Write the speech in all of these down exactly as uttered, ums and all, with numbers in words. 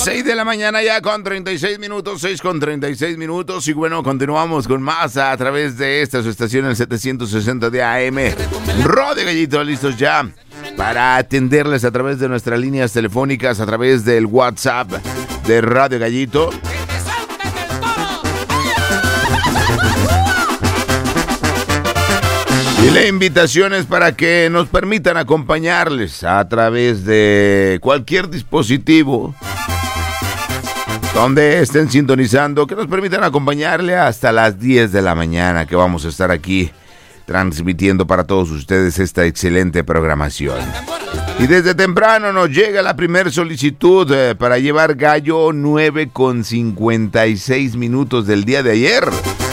seis de la mañana ya con treinta y seis minutos, seis con treinta y seis minutos. Y bueno, continuamos con más a través de esta su estación, el setecientos sesenta de A M. Radio Gallito, listos ya para atenderles a través de nuestras líneas telefónicas, a través del WhatsApp de Radio Gallito. Y la invitación es para que nos permitan acompañarles a través de cualquier dispositivo donde estén sintonizando, que nos permitan acompañarle hasta las diez de la mañana, que vamos a estar aquí transmitiendo para todos ustedes esta excelente programación. Y desde temprano nos llega la primera solicitud eh, para llevar gallo nueve con cincuenta y seis minutos del día de ayer.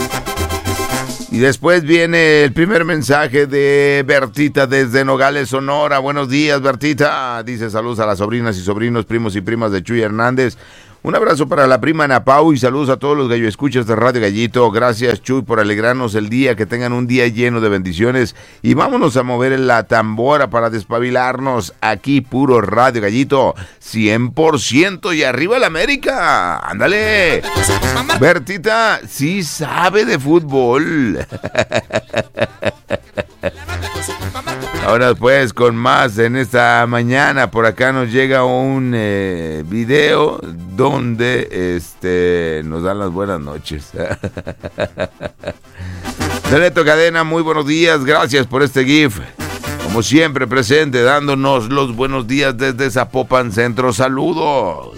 Y después viene el primer mensaje de Bertita desde Nogales, Sonora. Buenos días, Bertita. Dice saludos a las sobrinas y sobrinos, primos y primas de Chuy Hernández. Un abrazo para la prima Ana Pau y saludos a todos los gallo escuchas de Radio Gallito. Gracias, Chuy, por alegrarnos el día. Que tengan un día lleno de bendiciones. Y vámonos a mover la tambora para despabilarnos. Aquí puro Radio Gallito, cien por ciento y arriba el América. ¡Ándale! Bertita sí sabe de fútbol. Ahora pues con más en esta mañana, por acá nos llega un eh, video donde este nos dan las buenas noches. Neto Cadena, muy buenos días, gracias por este GIF. Como siempre presente, dándonos los buenos días desde Zapopan Centro. Saludos.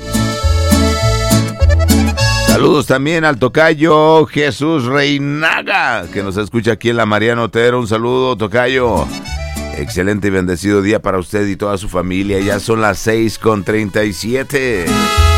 Saludos también al tocayo Jesús Reinaga, que nos escucha aquí en la Mariano Otero. Un saludo, tocayo. Excelente y bendecido día para usted y toda su familia. Ya son las seis con treinta y siete.